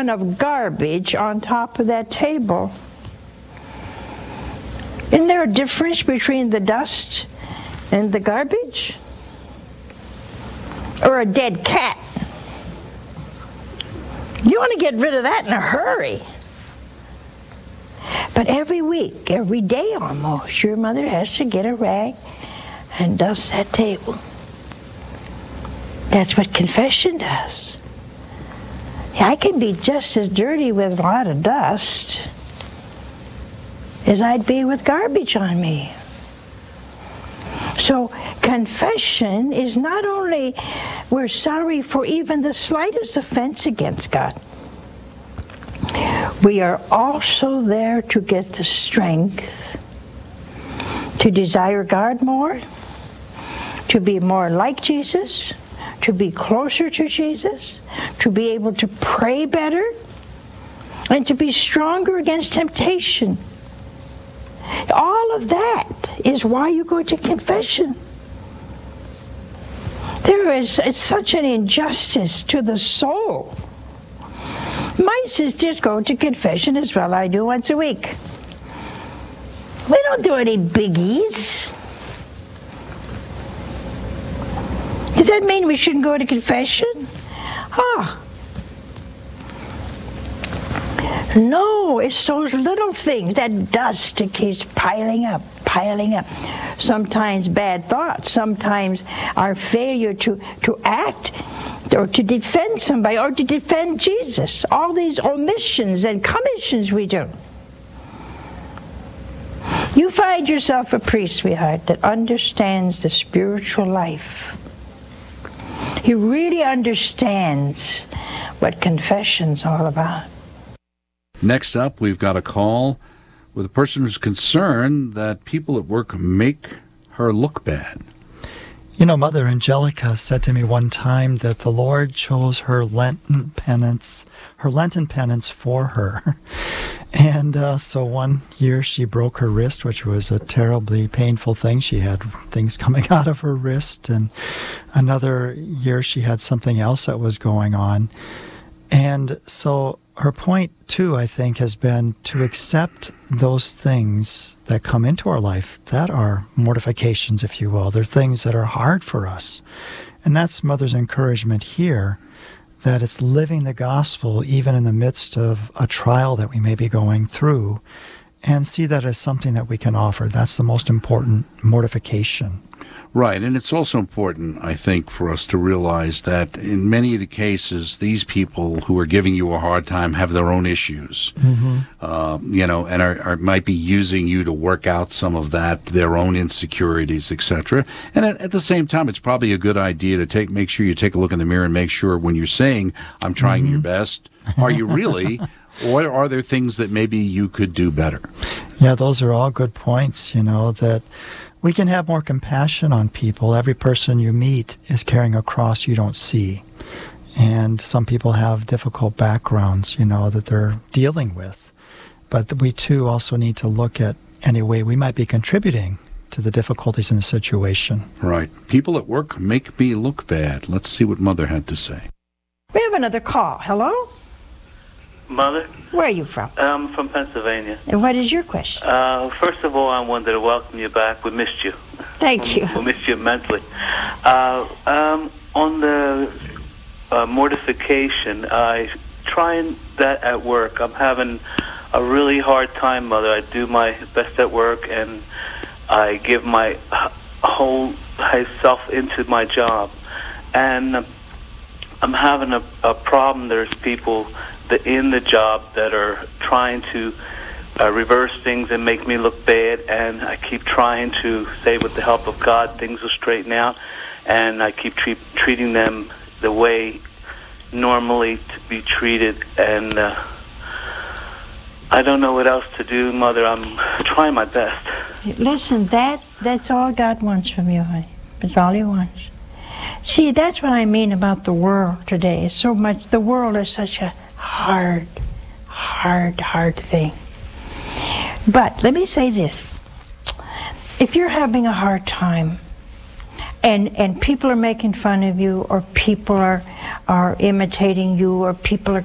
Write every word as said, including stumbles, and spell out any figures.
ton of garbage on top of that table. Isn't there a difference between the dust and the garbage? Or a dead cat? You want to get rid of that in a hurry. But every week, every day almost, your mother has to get a rag and dust that table. That's what confession does. I can be just as dirty with a lot of dust as I'd be with garbage on me. So confession is not only we're sorry for even the slightest offense against God. We are also there to get the strength to desire God more, to be more like Jesus, to be closer to Jesus, to be able to pray better, and to be stronger against temptation. All of that is why you go to confession. There is it's such an injustice to the soul. My sisters go to confession as well. I do once a week. We don't do any biggies. Does that mean we shouldn't go to confession? Ah. No, it's those little things, that dust that keeps piling up, piling up. Sometimes bad thoughts, sometimes our failure to, to act or to defend somebody or to defend Jesus. All these omissions and commissions we do. You find yourself a priest, sweetheart, that understands the spiritual life. He really understands what confession's all about. Next up, we've got a call with a person who's concerned that people at work make her look bad. You know, Mother Angelica said to me one time that the Lord chose her Lenten penance, her Lenten penance for her. And uh, so one year she broke her wrist, which was a terribly painful thing. She had things coming out of her wrist. And another year she had something else that was going on. And so her point, too, I think, has been to accept those things that come into our life that are mortifications, if you will. They're things that are hard for us. And that's Mother's encouragement here, that it's living the gospel even in the midst of a trial that we may be going through, and see that as something that we can offer. That's the most important mortification. Right, and it's also important, I think, for us to realize that in many of the cases, these people who are giving you a hard time have their own issues, mm-hmm. uh, you know, and are, are might be using you to work out some of that, their own insecurities, et cetera. And at, at the same time, it's probably a good idea to take make sure you take a look in the mirror and make sure when you're saying, I'm trying mm-hmm. your best, are you really? Or are there things that maybe you could do better? Yeah, those are all good points, you know, that we can have more compassion on people. Every person you meet is carrying a cross you don't see. And some people have difficult backgrounds, you know, that they're dealing with. But we, too, also need to look at any way we might be contributing to the difficulties in the situation. Right. People at work make me look bad. Let's see what Mother had to say. We have another call. Hello? Mother? Where are you from? I'm from Pennsylvania. And what is your question? Uh, first of all, I wanted to welcome you back. We missed you. Thank you. We missed you immensely. Uh, um, on the uh, mortification, I trying that at work. I'm having a really hard time, Mother. I do my best at work, and I give my whole self into my job. And I'm having a, a problem. There's people that in the job that are trying to uh, reverse things and make me look bad, and I keep trying to say with the help of God things will straighten out, and I keep treat, treating them the way normally to be treated, and uh, I don't know what else to do, Mother. I'm trying my best. Listen, that that's all God wants from you, honey. That's all He wants. See, that's what I mean about the world today. It's so much, the world is such a hard, hard, hard thing. But let me say this. If you're having a hard time and and people are making fun of you, or people are are imitating you, or people are